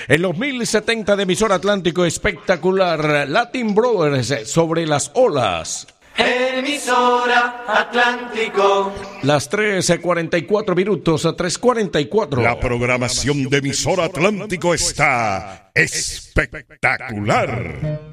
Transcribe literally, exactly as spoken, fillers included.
En los mil setenta de emisor Atlántico espectacular, Latin Brothers, Sobre las Olas. Emisora Atlántico. Las tres cuarenta y cuatro minutos, tres cuarenta y cuatro. La programación de emisora Atlántico está espectacular.